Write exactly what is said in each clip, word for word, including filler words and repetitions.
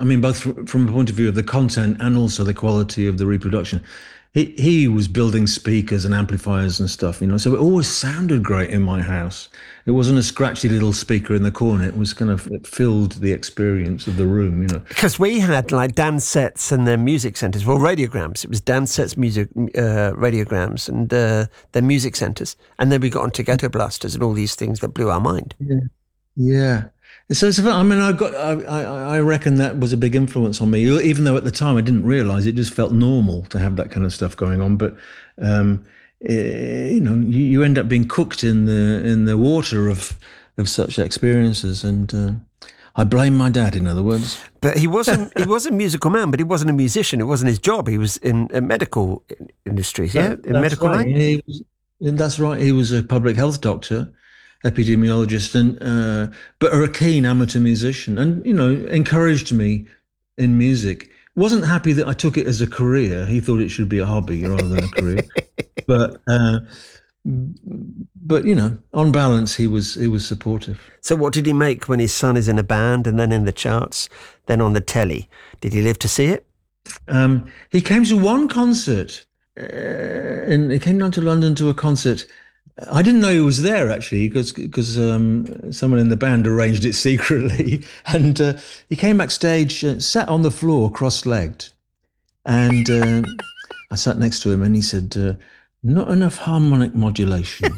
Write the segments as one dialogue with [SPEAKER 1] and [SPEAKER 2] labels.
[SPEAKER 1] I mean, both fr- from a point of view of the content and also the quality of the reproduction. He he was building speakers and amplifiers and stuff, you know. So it always sounded great in my house. It wasn't a scratchy little speaker in the corner. It was kind of it filled the experience of the room, you know.
[SPEAKER 2] Because we had like Dansets and their music centres, well, radiograms. It was Dansets, music, uh, radiograms, and uh, their music centres, and then we got onto ghetto blasters and all these things that blew our mind.
[SPEAKER 1] Yeah, yeah. So it's, I mean, I got, I, I, I reckon that was a big influence on me. Even though at the time I didn't realise, it just felt normal to have that kind of stuff going on. But um, eh, you know, you, you end up being cooked in the in the water of of such experiences, and uh, I blame my dad. In other words,
[SPEAKER 2] but he wasn't he was a musical man, but he wasn't a musician. It wasn't his job. He was in a medical industry, yeah,
[SPEAKER 1] that,
[SPEAKER 2] in medical
[SPEAKER 1] right.
[SPEAKER 2] line.
[SPEAKER 1] He was, that's right. He was a public health doctor, epidemiologist, and uh, but a keen amateur musician, and you know, encouraged me in music. Wasn't happy that I took it as a career. He thought it should be a hobby rather than a career. But uh, but you know, on balance, he was he was supportive.
[SPEAKER 2] So what did he make when his son is in a band and then in the charts, then on the telly? Did he live to see it?
[SPEAKER 1] Um, he came to one concert, uh, and he came down to London to a concert. I didn't know he was there actually, because because um, someone in the band arranged it secretly, and uh, he came backstage, uh, sat on the floor cross-legged, and uh, I sat next to him, and he said, uh, "Not enough harmonic modulation."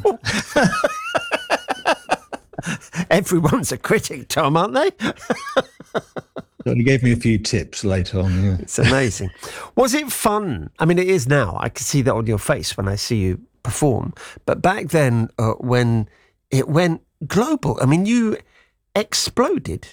[SPEAKER 2] Everyone's a critic, Tom, aren't they?
[SPEAKER 1] So he gave me a few tips later on. Yeah.
[SPEAKER 2] It's amazing. Was it fun? I mean, it is now. I can see that on your face when I see you perform. But back then, uh, when it went global, I mean, you exploded.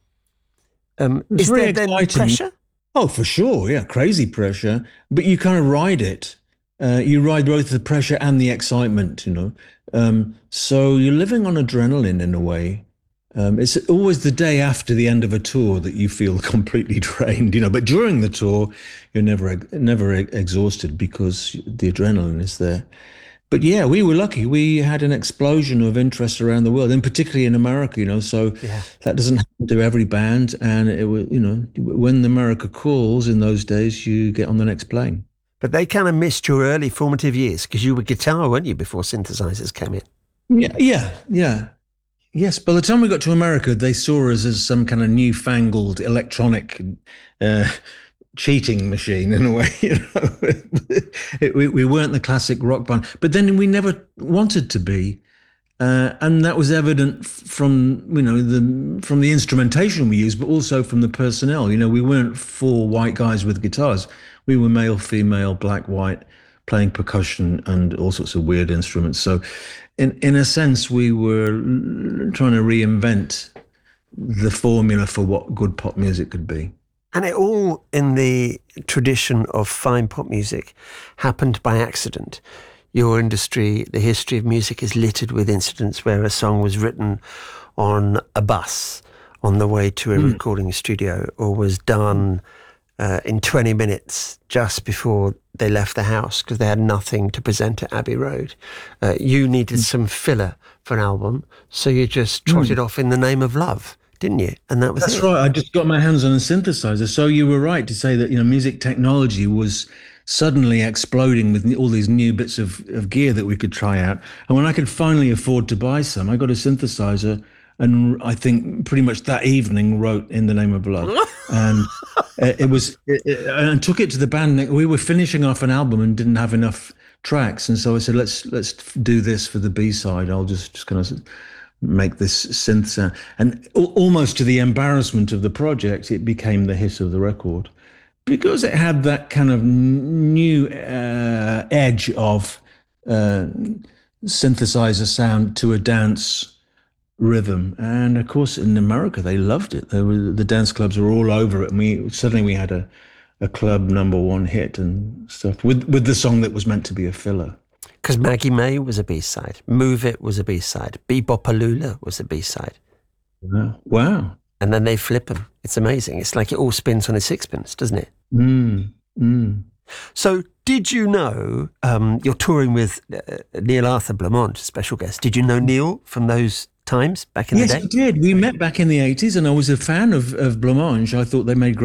[SPEAKER 2] Um, is there then pressure?
[SPEAKER 1] Oh, for sure. Yeah, crazy pressure. But you kind of ride it. Uh, you ride both the pressure and the excitement, you know. Um, so you're living on adrenaline in a way. Um, it's always the day after the end of a tour that you feel completely drained, you know. But during the tour, you're never never exhausted because the adrenaline is there. But yeah, we were lucky. We had an explosion of interest around the world, and particularly in America, you know. So yeah. That doesn't happen to every band, and it was, you know, when America calls in those days, you get on the next plane.
[SPEAKER 2] But they kind of missed your early formative years because you were guitar, weren't you, before synthesizers came in?
[SPEAKER 1] Yeah, yeah, yeah. Yes, by the time we got to America, they saw us as some kind of newfangled electronic uh, cheating machine in a way. You know, it, we, we weren't the classic rock band, but then we never wanted to be, uh, and that was evident from you know the from the instrumentation we used, but also from the personnel. You know, we weren't four white guys with guitars. We were male, female, black, white, playing percussion and all sorts of weird instruments. So in in a sense, we were trying to reinvent the formula for what good pop music could be.
[SPEAKER 2] And it all, in the tradition of fine pop music, happened by accident. Your industry, the history of music, is littered with incidents where a song was written on a bus on the way to a mm. recording studio, or was done Uh, in twenty minutes just before they left the house because they had nothing to present at Abbey Road. Uh, you needed mm. some filler for an album, so you just trotted mm. off In the Name of Love, didn't you? And that was
[SPEAKER 1] That's
[SPEAKER 2] it.
[SPEAKER 1] right. I just got my hands on a synthesizer. So you were right to say that, you know, music technology was suddenly exploding with all these new bits of, of gear that we could try out. And when I could finally afford to buy some, I got a synthesizer, and I think pretty much that evening wrote In the Name of Love. And it was, it, it, and took it to the band. We were finishing off an album and didn't have enough tracks. And so I said, let's, let's do this for the B-side. I'll just, just kind of make this synth sound. And almost to the embarrassment of the project, it became the hit of the record because it had that kind of new uh, edge of uh, synthesizer sound to a dance rhythm. And of course in America they loved it. They were, the dance clubs were all over it, and we suddenly we had a, a club number one hit and stuff with with the song that was meant to be a filler.
[SPEAKER 2] Because Maggie May was a B-side, Move It was a B-side, Bebopalula was a B-side.
[SPEAKER 1] Wow. Wow.
[SPEAKER 2] And then they flip them. It's amazing. It's like it all spins on a sixpence, doesn't it?
[SPEAKER 1] Mm, mm.
[SPEAKER 2] So did you know, um, you're touring with uh, Neil Arthur Blamont, special guest. Did you know Neil from those times back in
[SPEAKER 1] yes,
[SPEAKER 2] the day?
[SPEAKER 1] Yes, we did. We met back in the eighties, and I was a fan of, of Blancmange. I thought they made great